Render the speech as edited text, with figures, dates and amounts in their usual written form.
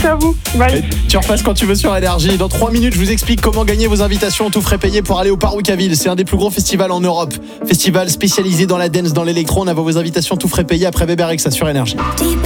à vous. Bye. Tu repasses quand tu veux sur Énergie. Dans 3 minutes, je vous explique comment gagner vos invitations tout frais payés pour aller au Parookaville. C'est un des plus gros festivals en Europe. Festival spécialisé dans la dance, dans l'électro. On a vos invitations tout frais payées après Bébé Rexha sur Énergie.